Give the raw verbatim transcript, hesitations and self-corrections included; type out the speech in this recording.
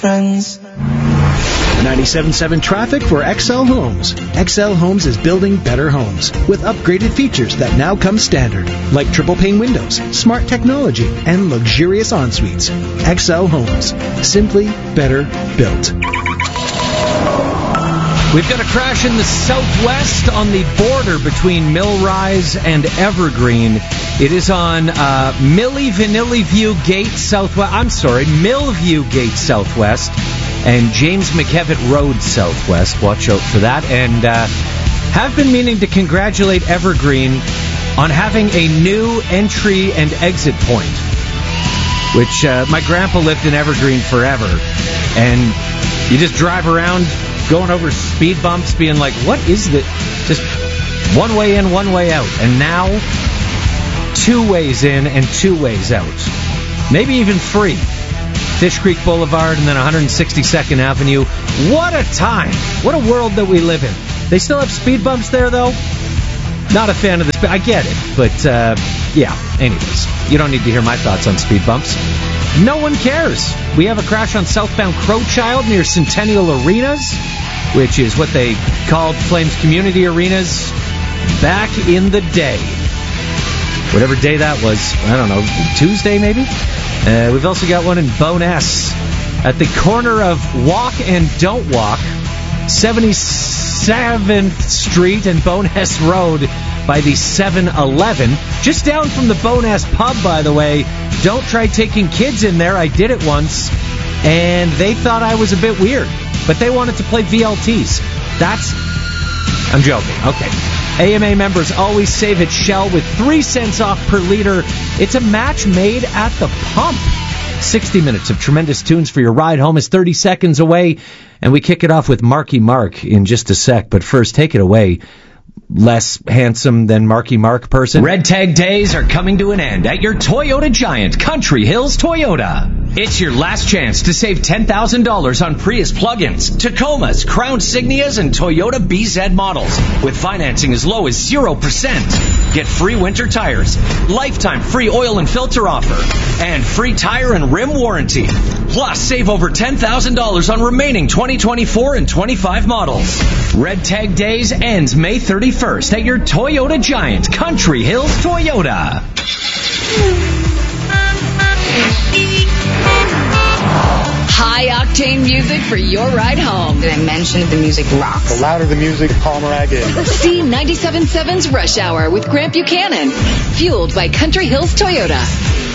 Friends. ninety-seven point seven traffic for X L Homes. X L Homes is building better homes with upgraded features that now come standard, like triple pane windows, smart technology, and luxurious en-suites. X L Homes. Simply better built. We've got a crash in the southwest on the border between Millrise and Evergreen. It is on uh, Millie Vanilli View Gate Southwest. I'm sorry, Millview Gate Southwest and James McKevitt Road Southwest. Watch out for that. And uh, have been meaning to congratulate Evergreen on having a new entry and exit point, which uh, my grandpa lived in Evergreen forever. And you just drive around going over speed bumps, being like, what is this? Just one way in, one way out. And now, two ways in and two ways out. Maybe even three. Fish Creek Boulevard and then one hundred sixty-second Avenue. What a time. What a world that we live in. They still have speed bumps there, though? Not a fan of this. I get it. But, uh, yeah. Anyways, you don't need to hear my thoughts on speed bumps. No one cares. We have a crash on southbound Crowchild near Centennial Arenas, which is what they called Flames Community Arenas back in the day. Whatever day that was. I don't know. Tuesday, maybe? Uh, we've also got one in Bowness at the corner of Walk and Don't Walk, seventy-seventh Street and Bowness Road by the seven eleven. Just down from the Bowness pub, by the way. Don't try taking kids in there. I did it once, and they thought I was a bit weird, but they wanted to play V L Ts. That's... I'm joking. Okay. A M A members always save at Shell with three cents off per liter. It's a match made at the pump. sixty minutes of tremendous tunes for your ride home is thirty seconds away, and we kick it off with Marky Mark in just a sec. But first, take it away, less handsome than Marky Mark person. Red Tag Days are coming to an end at your Toyota Giant, Country Hills Toyota. It's your last chance to save ten thousand dollars on Prius plug-ins, Tacomas, Crown Signias, and Toyota B Z models with financing as low as zero percent. Get free winter tires, lifetime free oil and filter offer, and free tire and rim warranty. Plus, save over ten thousand dollars on remaining twenty twenty-four and twenty-five models. Red Tag Days ends May thirty-first at your Toyota Giant, Country Hills Toyota. High-octane music for your ride home. Did I mention the music rocks? The louder the music, the calmer I get. See ninety-seven point seven's Rush Hour with Grant Buchanan. Fueled by Country Hills Toyota.